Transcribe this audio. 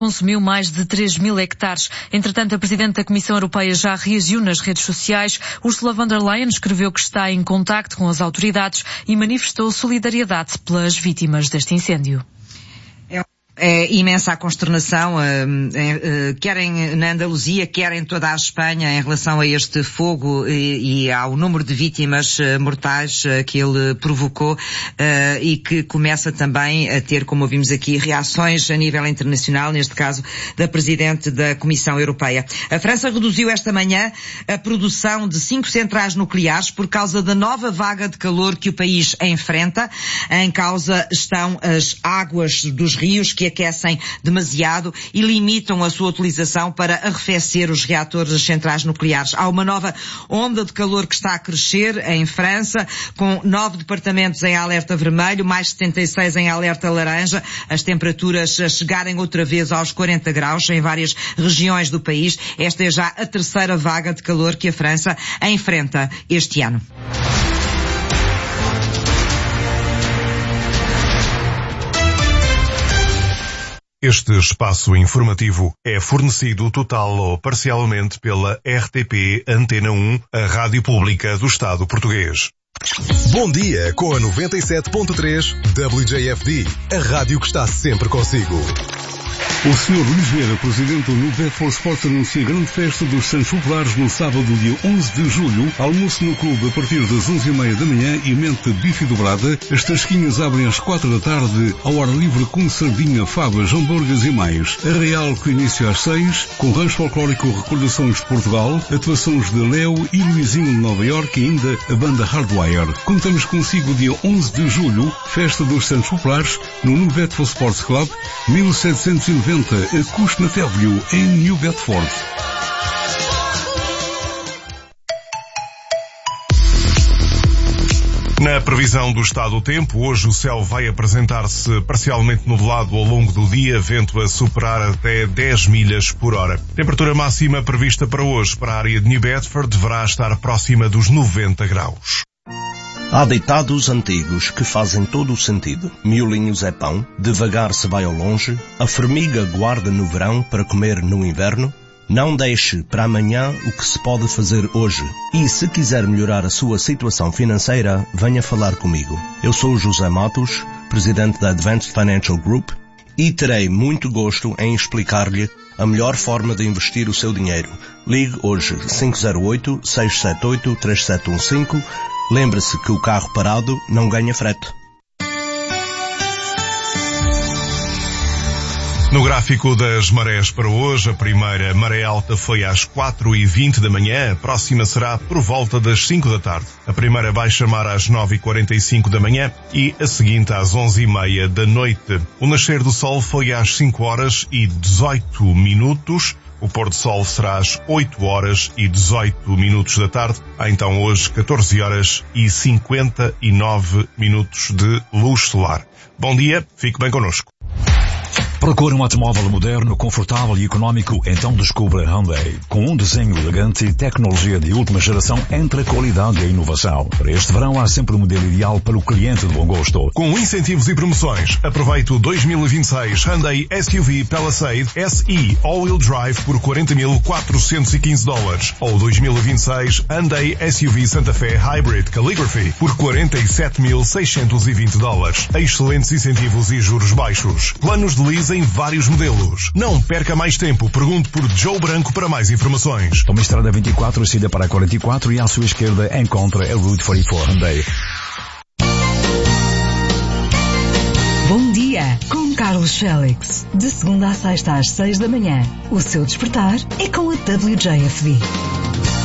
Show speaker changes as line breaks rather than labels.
Consumiu mais de 3.000 hectares. Entretanto, a Presidente da Comissão Europeia já reagiu nas redes sociais. Ursula von der Leyen escreveu que está em contacto com as autoridades e manifestou solidariedade pelas vítimas deste incêndio.
É imensa a consternação, quer na Andaluzia, quer em toda a Espanha, em relação a este fogo e ao número de vítimas mortais que ele provocou e que começa também a ter, como ouvimos aqui, reações a nível internacional, neste caso da Presidente da Comissão Europeia. A França reduziu esta manhã a produção de 5 centrais nucleares por causa da nova vaga de calor que o país enfrenta. Em causa estão as águas dos rios que aquecem demasiado e limitam a sua utilização para arrefecer os reatores das centrais nucleares. Há uma nova onda de calor que está a crescer em França, com 9 departamentos em alerta vermelho, mais 76 em alerta laranja, as temperaturas a chegarem outra vez aos 40 graus em várias regiões do país. Esta é já a terceira vaga de calor que a França enfrenta este ano.
Este espaço informativo é fornecido total ou parcialmente pela RTP Antena 1, a rádio pública do Estado português.
Bom dia com a 97.3 WJFD, a rádio que está sempre consigo.
O Sr. Luís Vieira, presidente do New Bedford Sports, anuncia a grande festa dos Santos Populares no sábado, dia 11 de julho. Almoço no clube a partir das 11h30 da manhã e mente bife dobrada. As tasquinhas abrem às 4 da tarde, ao ar livre com sardinha, favas, hambúrgueres e mais. Arraial com início às 6, com rancho folclórico Recordações de Portugal, atuações de Léo e Luizinho de Nova Iorque e ainda a banda Hardwire. Contamos consigo dia 11 de julho, festa dos Santos Populares, no New Bedford Sports Club, 1790, a Cushnet Avenue, em New Bedford.
Na previsão do estado do tempo, hoje o céu vai apresentar-se parcialmente nublado ao longo do dia, vento a superar até 10 milhas por hora. Temperatura máxima prevista para hoje para a área de New Bedford deverá estar próxima dos 90 graus.
Há ditados antigos que fazem todo o sentido. Miolinhos é pão, devagar se vai ao longe, a formiga guarda no verão para comer no inverno. Não deixe para amanhã o que se pode fazer hoje. E se quiser melhorar a sua situação financeira, venha falar comigo. Eu sou José Matos, presidente da Advanced Financial Group, e terei muito gosto em explicar-lhe a melhor forma de investir o seu dinheiro. Ligue hoje 508-678-3715. Lembre-se que o carro parado não ganha frete.
No gráfico das marés para hoje, a primeira maré alta foi às 4h20 da manhã, a próxima será por volta das 5 da tarde. A primeira baixa mar às 9h45 da manhã e a seguinte às 11h30 da noite. O nascer do sol foi às 5h18. O pôr do sol será às 8h18 da tarde. Há então hoje 14h59 de luz solar. Bom dia, fique bem connosco.
Procura um automóvel moderno, confortável e económico? Então descubra Hyundai. Com um desenho elegante e tecnologia de última geração entre a qualidade e a inovação. Para este verão há sempre o modelo ideal para o cliente de bom gosto.
Com incentivos e promoções, aproveite o 2026 Hyundai SUV Palisade SE All-Wheel Drive por $40.415 ou 2026 Hyundai SUV Santa Fe Hybrid Calligraphy por $47.620. Excelentes incentivos e juros baixos. Planos de lease em vários modelos. Não perca mais tempo. Pergunte por Joe Branco para mais informações.
Tome a estrada 24, saída para a 44 e à sua esquerda encontra a Route 44 Hyundai.
Bom dia com Carlos Félix. De segunda a sexta às 6 da manhã. O seu despertar é com a WJFD.